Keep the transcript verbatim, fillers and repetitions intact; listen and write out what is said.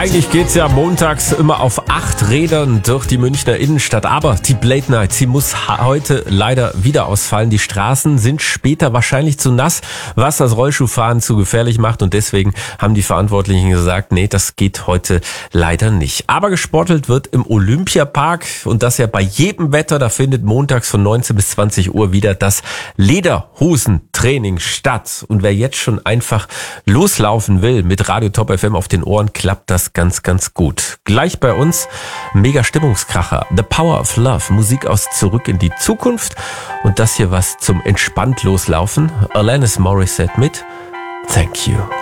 Eigentlich geht's ja montags immer auf acht Rädern durch die Münchner Innenstadt. Aber die Blade Night, sie muss heute leider wieder ausfallen. Die Straßen sind später wahrscheinlich zu nass, was das Rollschuhfahren zu gefährlich macht. Und deswegen haben die Verantwortlichen gesagt, nee, das geht heute leider nicht. Aber gesportelt wird im Olympiapark und das ja bei jedem Wetter. Da findet montags von neunzehn bis zwanzig Uhr wieder das Lederhosentraining statt. Und wer jetzt schon einfach loslaufen will mit Radio Top F M auf den Ohren, klappt das ganz, ganz gut. Gleich bei uns mega Stimmungskracher. The Power of Love. Musik aus Zurück in die Zukunft. Und das hier was zum entspannt loslaufen. Alanis Morissette mit Thank You.